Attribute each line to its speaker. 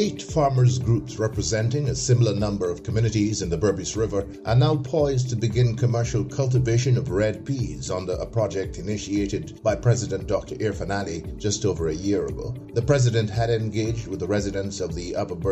Speaker 1: 8 farmers' groups representing a similar number of communities in the Berbice River are now poised to begin commercial cultivation of red peas under a project initiated by President Dr. Irfaan Ali just over a year ago. The president had engaged with the residents of the Upper